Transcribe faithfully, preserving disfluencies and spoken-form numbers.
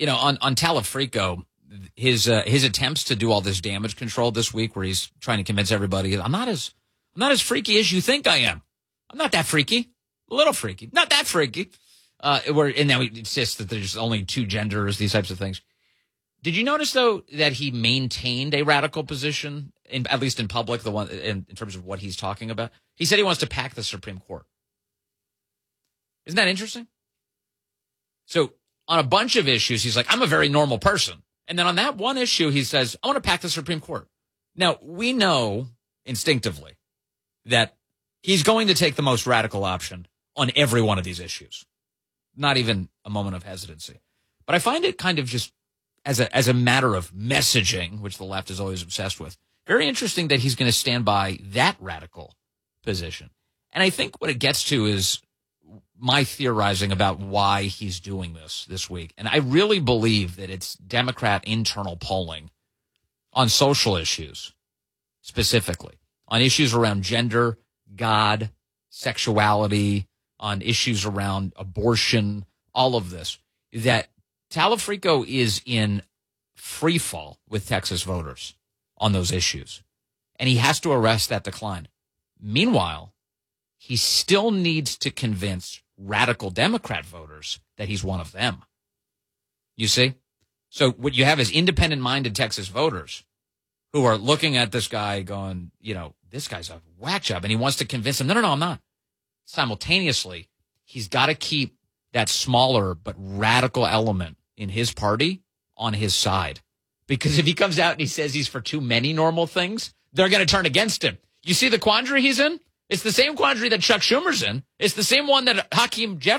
you know, on, on Talafrico, his uh, his attempts to do all this damage control this week where he's trying to convince everybody, I'm not as I'm not as freaky as you think I am. I'm not that freaky. A little freaky. Not that freaky. Uh, where, and now he insists that there's only two genders, these types of things. Did you notice, though, that he maintained a radical position, in, at least in public, the one in, in terms of what he's talking about? He said he wants to pack the Supreme Court. Isn't that interesting? So on a bunch of issues, he's like, I'm a very normal person. And then on that one issue, he says, I want to pack the Supreme Court. Now, we know instinctively that he's going to take the most radical option on every one of these issues. Not even a moment of hesitancy. But I find it kind of just as a as a matter of messaging, which the left is always obsessed with, very interesting that he's going to stand by that radical position. And I think what it gets to is my theorizing about why he's doing this this week. And I really believe that it's Democrat internal polling on social issues, specifically, on issues around gender, God, sexuality, on issues around abortion, all of this, that Talafrico is in free fall with Texas voters on those issues. And he has to arrest that decline. Meanwhile, he still needs to convince radical Democrat voters that he's one of them. You see? So what you have is independent-minded Texas voters who are looking at this guy going, you know, this guy's a whack job, and he wants to convince them, no, no, no, I'm not. Simultaneously, he's got to keep that smaller but radical element in his party on his side. Because if he comes out and he says he's for too many normal things, they're going to turn against him. You see the quandary he's in? It's the same quandary that Chuck Schumer's in. It's the same one that Hakeem Jeffries